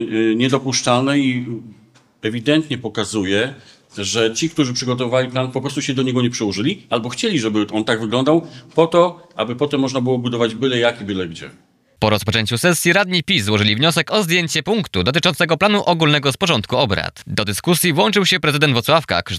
niedopuszczalne i ewidentnie pokazuje, że ci, którzy przygotowali plan, po prostu się do niego nie przyłożyli, albo chcieli, żeby on tak wyglądał, po to, aby potem można było budować byle jak i byle gdzie. Po rozpoczęciu sesji radni PiS złożyli wniosek o zdjęcie punktu dotyczącego planu ogólnego z porządku obrad. Do dyskusji włączył się prezydent Włocławka Krzysztof